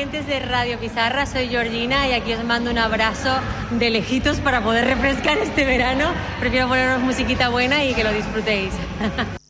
oyentes de Radio Pizarra, soy Georgina y aquí os mando un abrazo de lejitos para poder refrescar este verano. Prefiero poneros musiquita buena y que lo disfrutéis.